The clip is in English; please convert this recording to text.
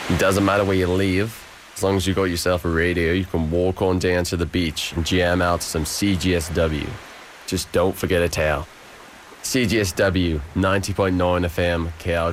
It doesn't matter where you live. As long as you got yourself a radio, you can walk on down to the beach and jam out some CGSW. Just don't forget a towel. CGSW 90.9 FM, Calgary.